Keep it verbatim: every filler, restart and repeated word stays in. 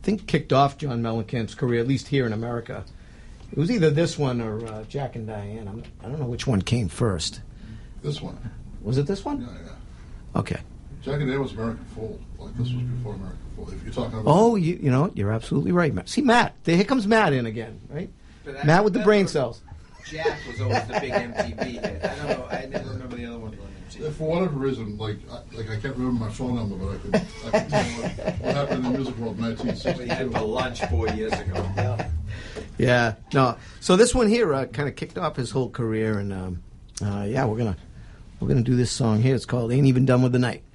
think kicked off John Mellencamp's career, at least here in America. It was either this one or uh, Jack and Diane. I'm, I don't know which one came first. This one. Was it this one? Yeah, yeah. Okay. Jack and Diane was American Fool. Like, this was before American Fool. If you're talking about... Oh, you, you know, you're absolutely right, Matt. See, Matt. Here comes Matt in again, right? That, Matt with the brain cells. Jack was always the big M T V hit. I don't know. I never remember the other one on M T V. For whatever reason, like, I, like I can't remember my phone number, but I could, I could tell what, what happened in the music world in nineteen We had sixty-two. for lunch four years ago. Yeah. Yeah. No. So this one here uh, kind of kicked off his whole career, and um, uh, yeah, we're gonna we're gonna do this song here. It's called "Ain't Even Done with the Night."